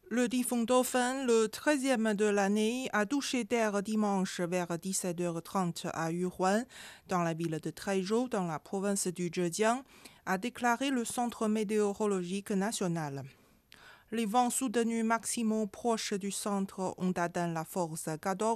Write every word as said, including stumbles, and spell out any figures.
Le typhon Dauphin, le treizième de l'année, a touché terre dimanche vers dix-sept heures trente à Yuhuan, dans la ville de Taizhou, dans la province du Zhejiang, a déclaré le Centre météorologique national. Les vents soutenus maximaux proches du centre ont atteint la force quatorze